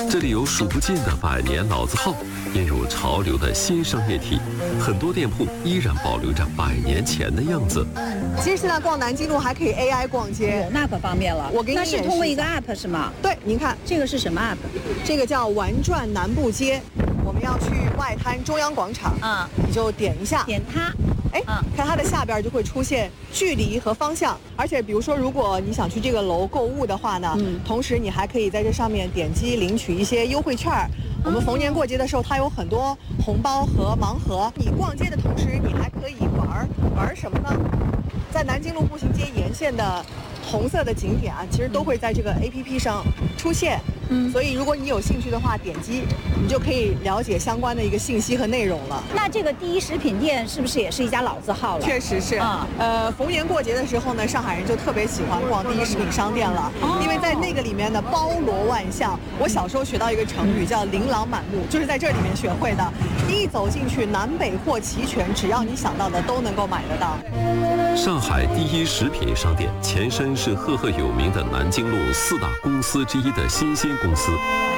这里有数不尽的百年老字号，也有潮流的新商业体，很多店铺依然保留着100年前的样子。 其实现在逛南京路还可以 AI 逛街， 那可方便了。 我给你那是通过一个 app 是吗？ 对，您看这个是什么 app？ 这个叫玩转南部街。我们要去外滩中央广场，你就点一下， 点它。 看它的下边就会出现距离和方向，而且比如说，如果你想去这个楼购物的话呢，同时你还可以在这上面点击领取一些优惠券。我们逢年过节的时候，它有很多红包和盲盒。你逛街的同时，你还可以玩什么呢？在南京路步行街沿线的红色的景点啊，其实都会在这个 APP 上出现。所以如果你有兴趣的话，点击你就可以了解相关的一个信息和内容了。 那这个第一食品店是不是也是一家老字号了？ 确实是。逢年过节的时候呢，上海人就特别喜欢逛第一食品商店了，因为在那个里面呢包罗万象。我小时候学到一个成语叫琳琅满目，就是在这里面学会的。一走进去，南北货齐全，只要你想到的都能够买得到。 上海第一食品商店前身是赫赫有名的南京路4大公司之一的新兴公司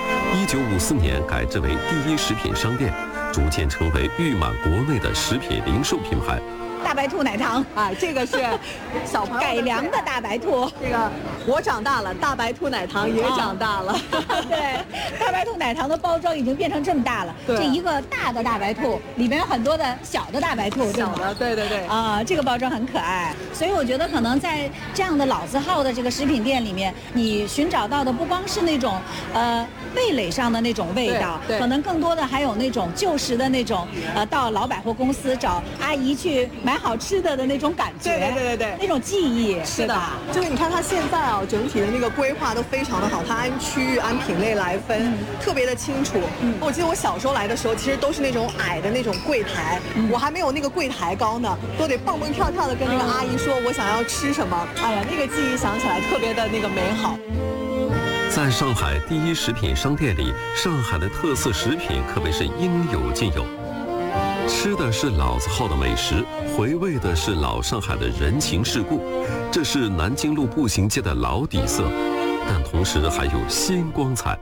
，1954年改制为第一食品商店，逐渐成为誉满国内的食品零售品牌。 大白兔奶糖这个是小朋友改良的大白兔。 这个我长大了，大白兔奶糖也长大了。 对，大白兔奶糖的包装已经变成这么大了。这一个大的大白兔里面有很多的小的大白兔， 小的，对。 这个包装很可爱。所以我觉得可能在这样的老字号的这个食品店里面，你寻找到的不光是那种味蕾上的那种味道，可能更多的还有那种旧时的那种到老百货公司找阿姨去买好吃的那种感觉。 对， 那种记忆。 是的，就是你看它现在整体的那个规划都非常的好，它按区域按品类来分，特别的清楚。我记得我小时候来的时候，其实都是那种矮的那种柜台，我还没有那个柜台高呢，都得蹦蹦跳跳的跟那个阿姨说我想要吃什么。哎呀，那个记忆想起来特别的那个美好。 在上海第一食品商店里，上海的特色食品可谓是应有尽有。吃的是老字号的美食，回味的是老上海的人情世故，这是南京路步行街的老底色，但同时还有新光彩。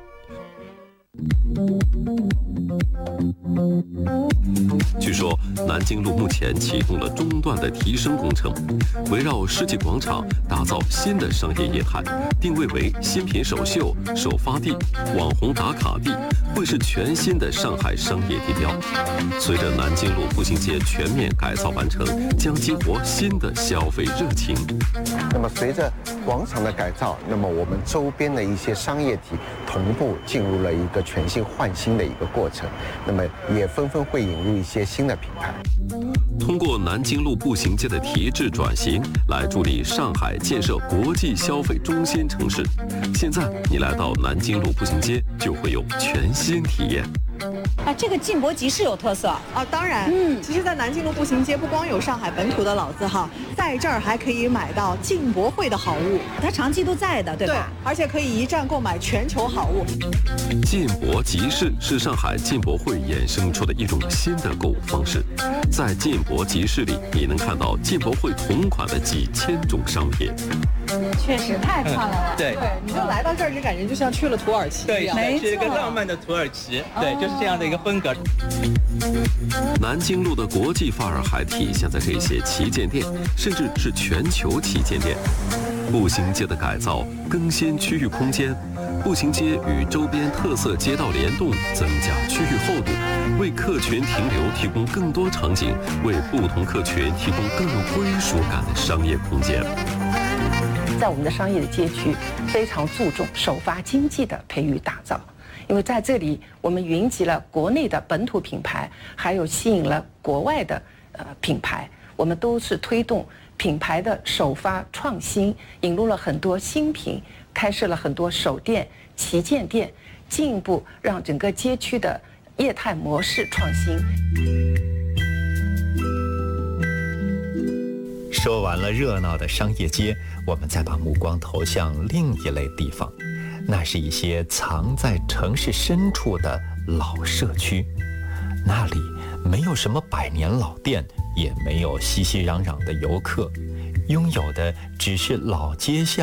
据说南京路目前启动了中段的提升工程，围绕世纪广场打造新的商业业态，定位为新品首秀、首发地、网红打卡地，会是全新的上海商业地标。随着南京路步行街全面改造完成，将激活新的消费热情。 那么随着广场的改造，那么我们周边的一些商业体同步进入了一个全新换新的一个过程，那么也纷纷会引入一些新的品牌。 通过南京路步行街的提质转型，来助力上海建设国际消费中心城市。现在你来到南京路步行街，就会有全新体验。 这个进博集市有特色当然，其实，在南京路步行街不光有上海本土的老字号，在这儿还可以买到进博会的好物， 它长期都在的，对吧？ 对，而且可以一站购买全球好物。 进博集市是上海进博会衍生出的一种新的购物方式，在进博集市里，你能看到进博会同款的几千种商品。 确实太漂亮了。 对， 你就来到这儿就感觉就像去了土耳其一样。 对，是一个浪漫的土耳其。对，就是这样的一个风格。 南京路的国际范儿还体现在这些旗舰店，甚至是全球旗舰店。步行街的改造，更新区域空间，步行街与周边特色街道联动，增加区域厚度，为客群停留提供更多场景，为不同客群提供更有归属感的商业空间。 在我们的商业的街区，非常注重首发经济的培育打造。因为在这里，我们云集了国内的本土品牌，还有吸引了国外的品牌，我们都是推动品牌的首发创新，引入了很多新品，开设了很多首店、旗舰店，进一步让整个街区的业态模式创新。 说完了热闹的商业街，我们再把目光投向另一类地方。那是一些藏在城市深处的老社区，那里没有什么100年老店，也没有熙熙攘攘的游客，拥有的只是老街巷。